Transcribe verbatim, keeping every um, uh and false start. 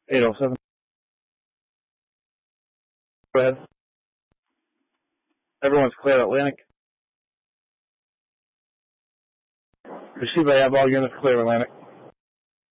eight oh seven. Go ahead. Everyone's clear. Atlantic. Receive by all units clear, Atlantic.